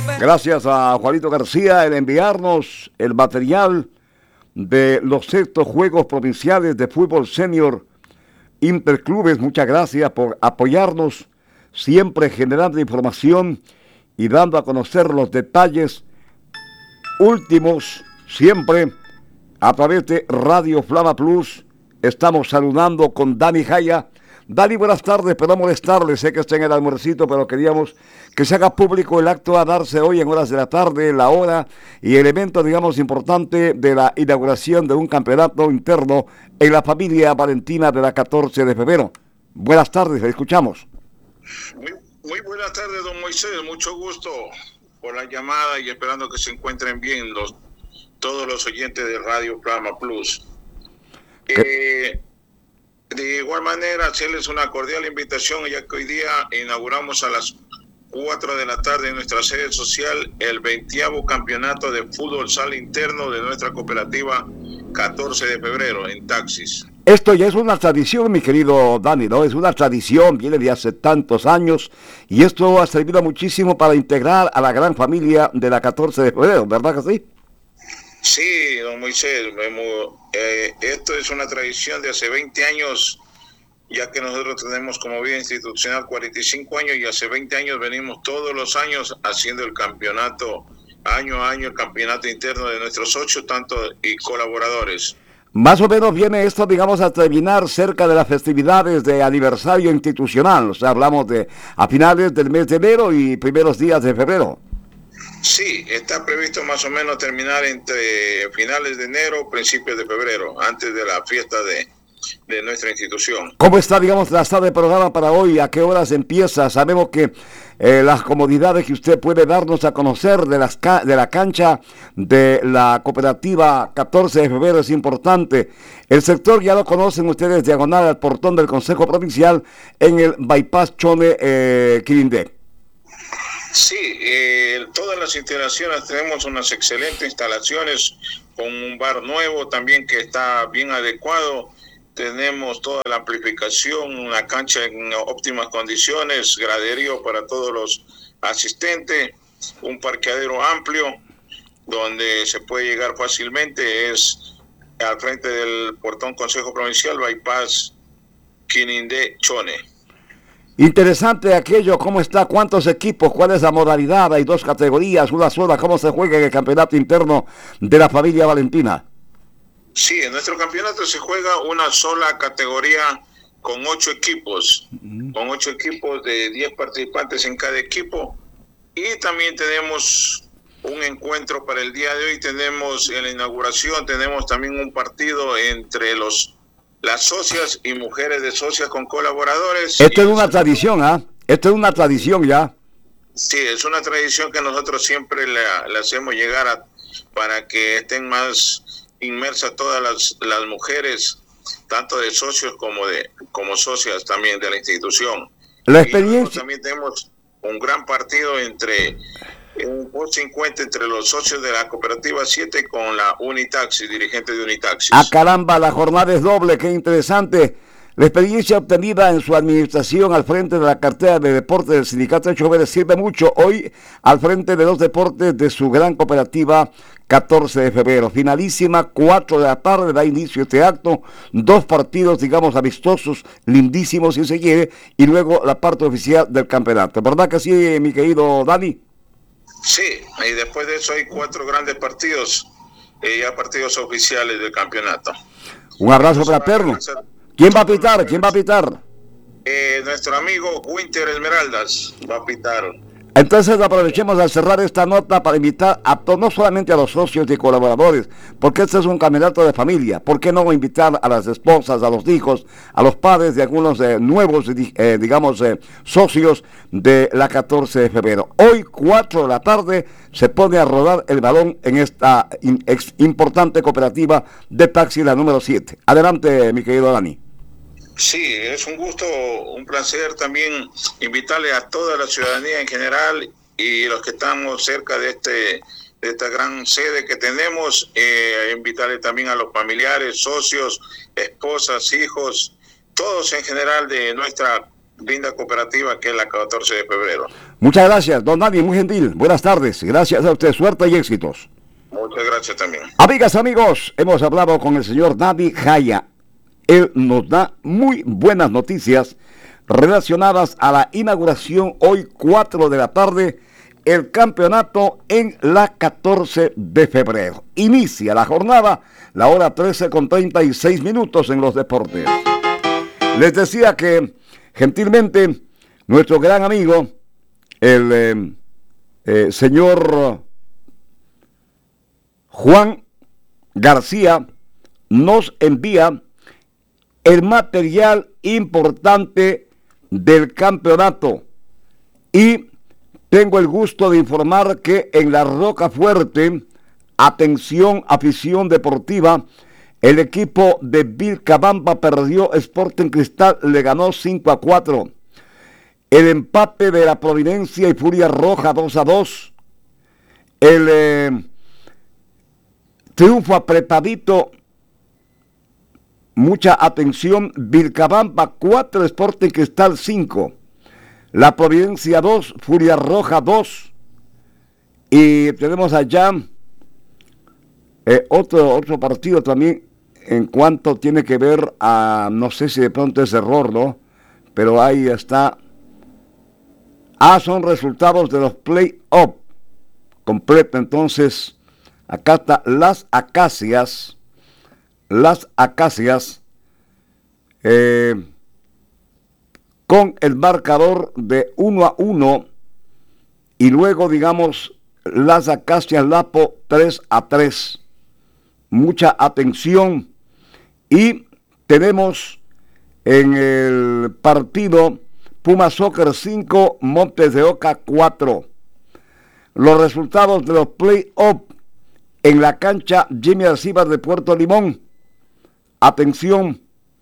Gracias a Juanito García en enviarnos el material de los sextos Juegos Provinciales de Fútbol Senior Interclubes. Muchas gracias por apoyarnos, siempre generando información y dando a conocer los detalles últimos, siempre a través de Radio Flama Plus. Estamos saludando con Dani Jaya. Dani, buenas tardes, perdón molestarle, sé que está en el almuercito, pero queríamos que se haga público el acto a darse hoy en horas de la tarde, la hora y el evento, digamos, importante de la inauguración de un campeonato interno en la familia Valentina de la 14 de febrero. Buenas tardes, le escuchamos. Muy buenas tardes, don Moisés, mucho gusto por la llamada y esperando que se encuentren bien todos los oyentes de Radio Flama Plus. De igual manera, hacerles una cordial invitación, ya que hoy día inauguramos a las 4 de la tarde en nuestra sede social el 20º campeonato de fútbol sala interno de nuestra cooperativa 14 de febrero en Taxis. Esto ya es una tradición, mi querido Dani, ¿no? Es una tradición, viene de hace tantos años y esto ha servido muchísimo para integrar a la gran familia de la 14 de febrero, ¿verdad que sí? Sí, don Moisés, esto es una tradición de hace 20 años, ya que nosotros tenemos como vida institucional 45 años y hace 20 años venimos todos los años haciendo el campeonato, año a año, el campeonato interno de nuestros socios y colaboradores. Más o menos viene esto, digamos, a terminar cerca de las festividades de aniversario institucional, o sea, hablamos de a finales del mes de enero y primeros días de febrero. Sí, está previsto más o menos terminar entre finales de enero, principios de febrero, antes de la fiesta de nuestra institución. ¿Cómo está, digamos, la sala de programa para hoy? ¿A qué horas empieza? Sabemos que las comodidades que usted puede darnos a conocer de la cancha de la cooperativa 14 de febrero es importante. El sector ya lo conocen ustedes, diagonal al portón del Consejo Provincial en el Bypass Chone Quirindé. Sí, todas las instalaciones, tenemos unas excelentes instalaciones con un bar nuevo también que está bien adecuado. Tenemos toda la amplificación, una cancha en óptimas condiciones, graderío para todos los asistentes, un parqueadero amplio donde se puede llegar fácilmente, es al frente del portón Consejo Provincial, Bypass Quirindé Chone. Interesante aquello, ¿cómo está? ¿Cuántos equipos? ¿Cuál es la modalidad? Hay 2 categorías, una sola. ¿Cómo se juega en el campeonato interno de la familia Valentina? Sí, en nuestro campeonato se juega una sola categoría con 8 equipos, con 8 equipos de 10 participantes en cada equipo. Y también tenemos un encuentro para el día de hoy, tenemos en la inauguración, tenemos también un partido entre las socias y mujeres de socias con colaboradores. Esto es una tradición, ¿ah? Esto es una tradición ya. Sí, es una tradición que nosotros siempre le hacemos llegar para que estén más inmersas todas las mujeres, tanto de socios como socias también de la institución. La experiencia. También tenemos un gran partido un 50 entre los socios de la cooperativa 7 con la Unitaxi, dirigentes de Unitaxis. ¡Ah, caramba! La jornada es doble, qué interesante. La experiencia obtenida en su administración al frente de la cartera de deportes del Sindicato de Choferes sirve mucho hoy al frente de los deportes de su gran cooperativa 14 de febrero. Finalísima, 4 de la tarde, da inicio este acto, 2 partidos, digamos, amistosos, lindísimos si se quiere, y luego la parte oficial del campeonato. ¿Verdad que sí, mi querido Dani? Sí, y después de eso hay 4 grandes partidos, ya partidos oficiales del campeonato. Un abrazo fraterno. ¿Quién va a pitar? ¿Quién va a pitar? Nuestro amigo Winter Esmeraldas va a pitar. Entonces aprovechemos al cerrar esta nota para invitar no solamente a los socios y colaboradores, porque este es un campeonato de familia. ¿Por qué no invitar a las esposas, a los hijos, a los padres de algunos nuevos, socios de la 14 de febrero? Hoy, 4 de la tarde, se pone a rodar el balón en esta importante cooperativa de taxi, la número 7. Adelante, mi querido Dani. Sí, es un gusto, un placer también invitarle a toda la ciudadanía en general y los que estamos cerca de esta gran sede que tenemos, invitarle también a los familiares, socios, esposas, hijos, todos en general de nuestra linda cooperativa que es la 14 de febrero. Muchas gracias, don Dani, muy gentil. Buenas tardes. Gracias a usted. Suerte y éxitos. Muchas gracias también. Amigas, amigos, hemos hablado con el señor Dani Jaya. Él nos da muy buenas noticias relacionadas a la inauguración hoy 4 de la tarde, el campeonato en la 14 de febrero. Inicia la jornada, la hora 13:36 en los deportes. Les decía que gentilmente nuestro gran amigo, el señor Juan García, nos envía el material importante del campeonato y tengo el gusto de informar que en la Rocafuerte, atención afición deportiva, el equipo de Vilcabamba perdió, Sporting Cristal le ganó 5-4. El empate de la Providencia y Furia Roja 2-2. El triunfo apretadito. Mucha atención, Vilcabamba 4, Sporting Cristal 5, La Providencia 2, Furia Roja 2, y tenemos allá otro partido también en cuanto tiene que ver a, no sé si de pronto es error, ¿no? Pero ahí está. Son resultados de los play-off completo, entonces acá está Las Acacias, con el marcador de 1-1 y luego digamos Las Acacias Lapo 3-3. Mucha atención y tenemos en el partido Puma Soccer 5, Montes de Oca 4. Los resultados de los play-off en la cancha Jimmy Arcibas de Puerto Limón. Atención,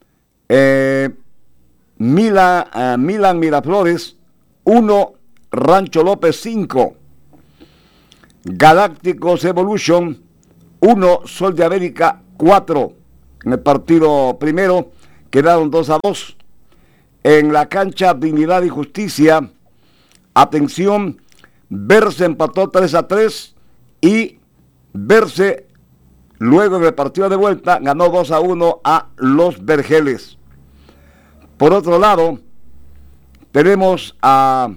Milan Miraflores 1, Rancho López 5, Galácticos Evolution 1, Sol de América 4. En el partido primero quedaron 2-2. En la cancha Dignidad y Justicia, atención, Berce empató 3-3 y Berce, luego en el partido de vuelta, ganó 2-1 a Los Vergeles. Por otro lado, tenemos a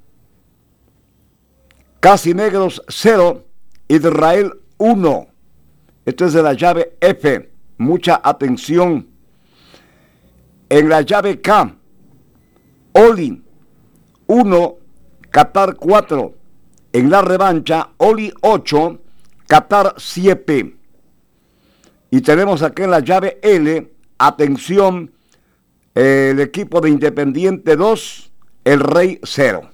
Casi Negros 0, Israel 1. Esto es de la llave F. Mucha atención. En la llave K, Oli 1, Qatar 4. En la revancha, Oli 8, Qatar 7. Y tenemos aquí en la llave L, atención, el equipo de Independiente 2, El Rey 0.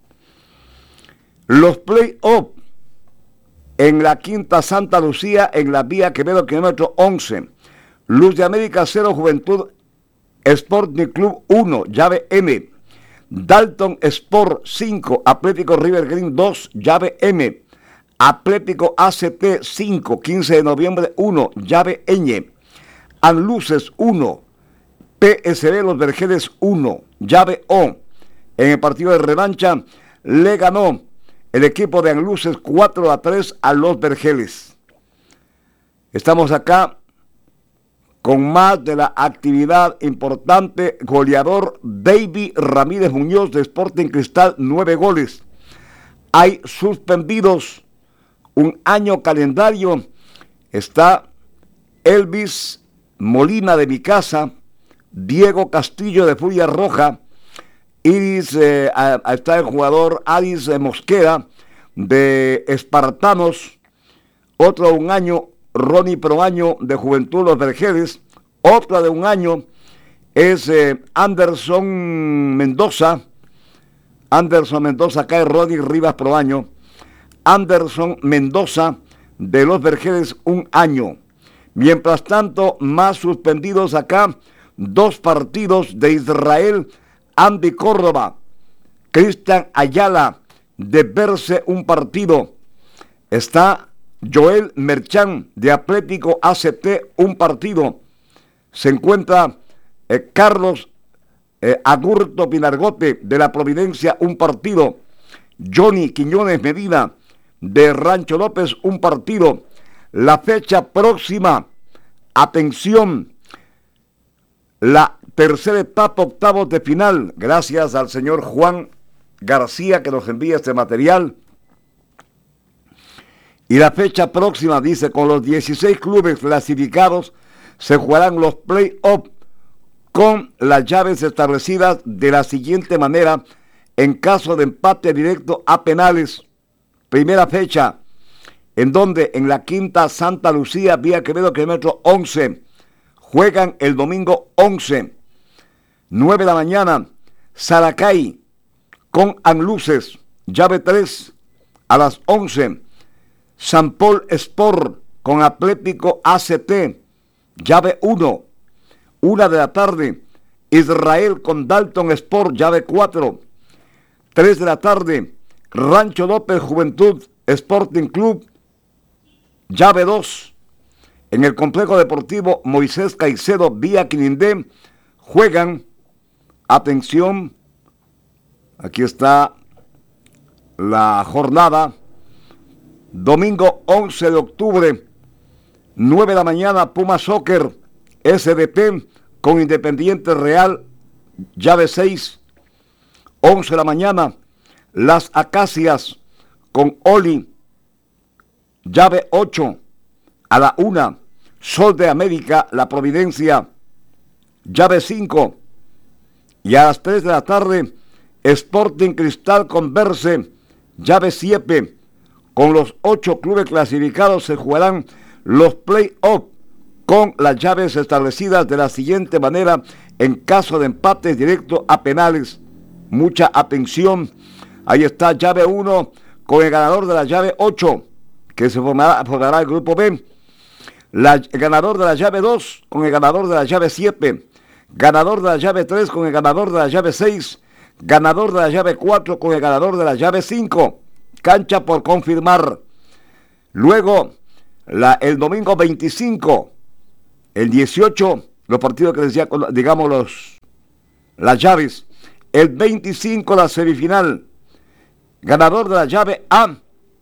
Los play-off en la quinta Santa Lucía, en la vía Quevedo, kilómetro 11. Luz de América 0, Juventud Sporting Club 1, llave M. Dalton Sport 5, Atlético River Green 2, llave M. Atlético ACT 5, 15 de noviembre 1, llave Ñ. Anluces 1, PSB Los Vergeles 1, llave O. En el partido de revancha le ganó el equipo de Anluces 4-3 a Los Vergeles. Estamos acá con más de la actividad importante. Goleador David Ramírez Muñoz de Sporting Cristal, 9 goles. Hay suspendidos un año calendario. Está Elvis Molina de mi casa, Diego Castillo de Furia Roja, está el jugador Aris Mosquera de Espartanos, otro un año, Ronnie Proaño de Juventud Los Vergeles, otra de un año es Anderson Mendoza, acá es Ronnie Rivas Proaño, Anderson Mendoza de Los Vergeles, un año. Mientras tanto, más suspendidos acá, 2 partidos de Israel, Andy Córdoba, Cristian Ayala de Berce, un partido. Está Joel Merchán de Atlético ACT, un partido. Se encuentra Carlos Agurto Pinargote de la Providencia, un partido. Johnny Quiñones Medina de Rancho López, un partido. La fecha próxima, atención, la tercera etapa, octavos de final, gracias al señor Juan García que nos envía este material. Y la fecha próxima, dice, con los 16 clubes clasificados, se jugarán los play-offs con las llaves establecidas de la siguiente manera: en caso de empate directo a penales. Primera fecha, en donde en la Quinta Santa Lucía, vía Quevedo, kilómetro 11, juegan el domingo 11, 9 de la mañana, Saracay con Anluces, llave 3, a las 11, San Paul Sport con Atlético ACT, llave 1, 1 de la tarde, Israel con Dalton Sport, llave 4, 3 de la tarde, Rancho López Juventud Sporting Club, llave 2. En el complejo deportivo Moisés Caicedo, vía Quinindé, juegan, atención, aquí está la jornada, domingo 11 de octubre, 9 de la mañana, Puma Soccer SDP con Independiente Real, llave 6, 11 de la mañana, Las Acacias con Oli, llave 8, a la 1, Sol de América, La Providencia, llave 5, y a las 3 de la tarde, Sporting Cristal con Verse, llave 7. Con los 8 clubes clasificados se jugarán los play-offs con las llaves establecidas de la siguiente manera: en caso de empate directo a penales. Mucha atención. Ahí está, llave 1 con el ganador de la llave 8, que se formará el grupo B. El ganador de la llave 2 con el ganador de la llave 7. Ganador de la llave 3 con el ganador de la llave 6. Ganador de la llave 4 con el ganador de la llave 5. Cancha por confirmar. Luego, el domingo 25, el 18, los partidos que decía, digamos, las llaves. El 25, la semifinal. Ganador de la llave A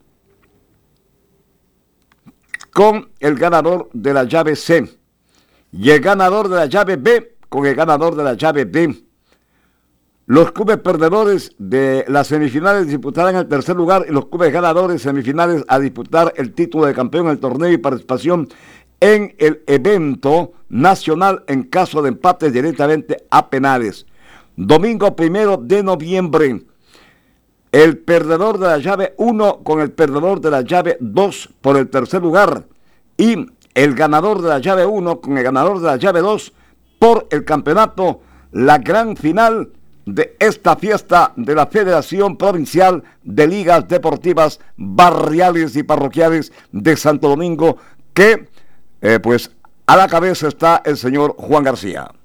con el ganador de la llave C. Y el ganador de la llave B con el ganador de la llave D. Los clubes perdedores de las semifinales disputarán el tercer lugar y los clubes ganadores semifinales a disputar el título de campeón del torneo y participación en el evento nacional en caso de empate directamente a penales. Domingo 1 de noviembre, el perdedor de la llave 1 con el perdedor de la llave 2 por el tercer lugar y el ganador de la llave 1 con el ganador de la llave 2 por el campeonato, la gran final de esta fiesta de la Federación Provincial de Ligas Deportivas Barriales y Parroquiales de Santo Domingo, que pues a la cabeza está el señor Juan García.